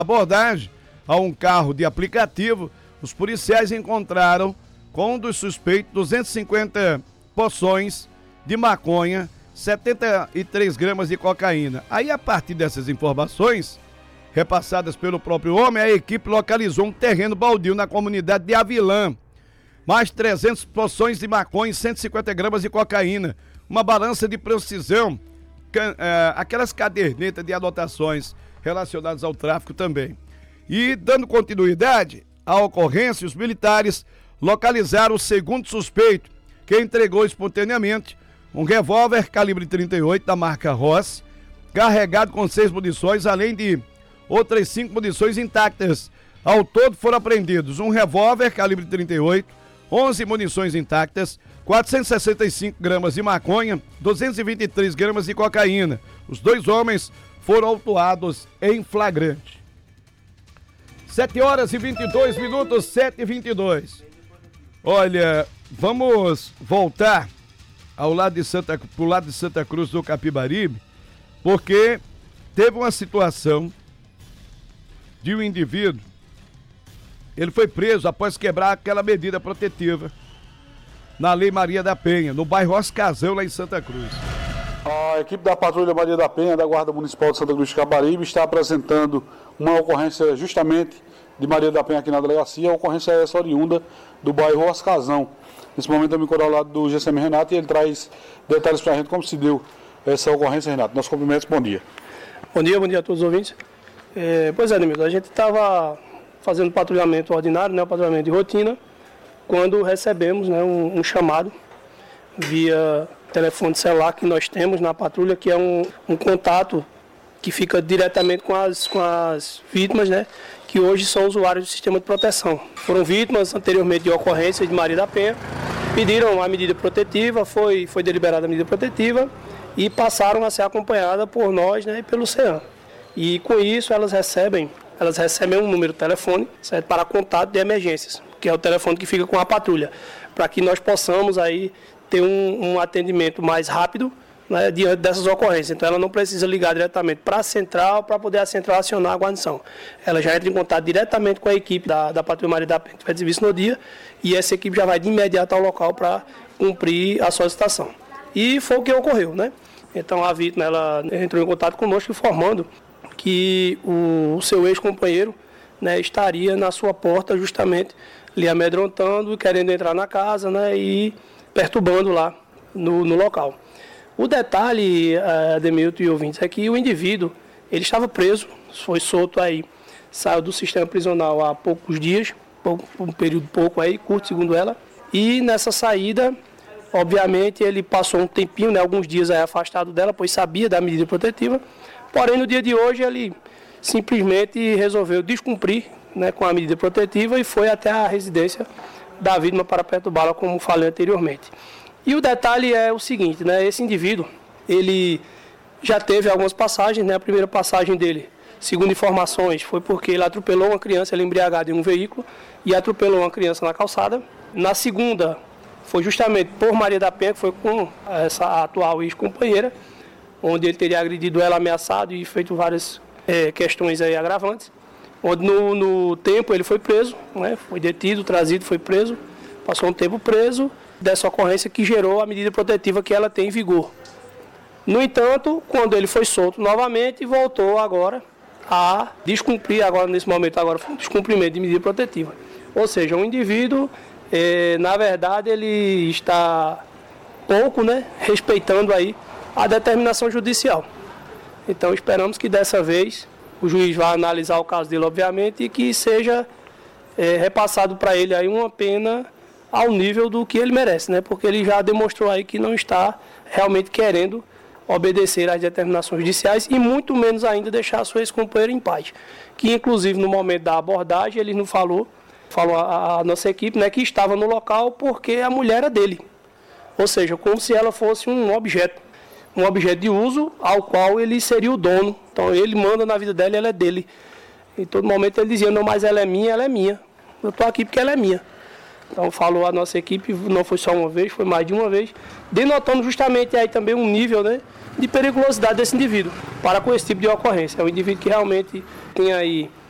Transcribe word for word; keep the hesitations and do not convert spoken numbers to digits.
abordagem a um carro de aplicativo, os policiais encontraram com um dos suspeitos duzentas e cinquenta porções de maconha, setenta e três gramas de cocaína. Aí, a partir dessas informações repassadas pelo próprio homem, a equipe localizou um terreno baldio na comunidade de Avilã. Mais trezentas porções de maconha e cento e cinquenta gramas de cocaína. Uma balança de precisão, can, é, aquelas cadernetas de anotações relacionadas ao tráfico também. E, dando continuidade à ocorrência, os militares localizaram o segundo suspeito, que entregou espontaneamente um revólver calibre trinta e oito da marca Ross, carregado com seis munições, além de outras cinco munições intactas. Ao todo foram apreendidos um revólver calibre trinta e oito, onze munições intactas, quatrocentas e sessenta e cinco gramas de maconha, duzentas e vinte e três gramas de cocaína. Os dois homens foram autuados em flagrante. sete horas e vinte e dois minutos, sete e vinte e dois. Olha, vamos voltar ao lado de Santa, pro lado de Santa Cruz do Capibaribe, porque teve uma situação de um indivíduo, ele foi preso após quebrar aquela medida protetiva na Lei Maria da Penha, no bairro Oscasão, lá em Santa Cruz. A equipe da Patrulha Maria da Penha, da Guarda Municipal de Santa Cruz do Capibaribe, está apresentando uma ocorrência justamente de Maria da Penha aqui na delegacia. A ocorrência é essa oriunda do bairro Oscasão. Nesse momento eu me encontro ao lado do G C M Renato e ele traz detalhes para a gente como se deu essa ocorrência, Renato. Nossos cumprimentos, bom dia. Bom dia, bom dia a todos os ouvintes. É, pois é, Demilton, a gente estava fazendo patrulhamento ordinário, né, o patrulhamento de rotina, quando recebemos, né, um, um chamado via telefone celular que nós temos na patrulha, que é um, um contato que fica diretamente com as, com as vítimas, né, que hoje são usuários do sistema de proteção. Foram vítimas anteriormente de ocorrência de Maria da Penha, pediram a medida protetiva, foi, foi deliberada a medida protetiva e passaram a ser acompanhadas por nós, né, e pelo CEAM. E com isso elas recebem, elas recebem um número de telefone, certo, para contato de emergências, que é o telefone que fica com a patrulha, para que nós possamos aí ter um, um atendimento mais rápido, né, diante dessas ocorrências. Então ela não precisa ligar diretamente para a central, para poder a central acionar a guarnição. Ela já entra em contato diretamente com a equipe da, da Patrulha Maria da Penha, que faz serviço no dia, e essa equipe já vai de imediato ao local para cumprir a solicitação. E foi o que ocorreu, né? Então a vítima, ela entrou em contato conosco informando que o, o seu ex-companheiro, né, estaria na sua porta justamente lhe amedrontando, querendo entrar na casa, né, e perturbando lá no, no local. O detalhe, uh, Demilton e ouvintes, é que o indivíduo, ele estava preso, foi solto aí, saiu do sistema prisional há poucos dias, pouco, um período pouco aí, curto segundo ela, e nessa saída, obviamente, ele passou um tempinho, né, alguns dias aí afastado dela, pois sabia da medida protetiva. Porém, no dia de hoje, ele simplesmente resolveu descumprir, né, com a medida protetiva e foi até a residência da vítima para perturbá-la, como falei anteriormente. E o detalhe é o seguinte, né, esse indivíduo, ele já teve algumas passagens, né, a primeira passagem dele, segundo informações, foi porque ele atropelou uma criança, ele embriagado em um veículo, e atropelou uma criança na calçada. Na segunda, foi justamente por Maria da Penha, que foi com essa atual ex-companheira, onde ele teria agredido ela, ameaçado e feito várias é, questões aí agravantes, onde no, no tempo ele foi preso, né, foi detido, trazido, foi preso, passou um tempo preso, dessa ocorrência que gerou a medida protetiva que ela tem em vigor. No entanto, quando ele foi solto novamente, voltou agora a descumprir, agora nesse momento agora foi um descumprimento de medida protetiva. Ou seja, um indivíduo, eh, na verdade, ele está pouco, né, respeitando aí a determinação judicial. Então esperamos que dessa vez o juiz vá analisar o caso dele, obviamente, e que seja é, repassado para ele aí uma pena ao nível do que ele merece, né? Porque ele já demonstrou aí que não está realmente querendo obedecer às determinações judiciais e muito menos ainda deixar a sua ex-companheira em paz. Que inclusive no momento da abordagem ele não falou, falou a, a nossa equipe, né, que estava no local porque a mulher era dele. Ou seja, como se ela fosse um objeto. Um objeto de uso ao qual ele seria o dono. Então ele manda na vida dela e ela é dele. Em todo momento ele dizia, não, mas ela é minha, ela é minha. Eu estou aqui porque ela é minha. Então falou a nossa equipe, não foi só uma vez, foi mais de uma vez, denotando justamente aí também um nível, né, de periculosidade desse indivíduo para com esse tipo de ocorrência. É um indivíduo que realmente tem aí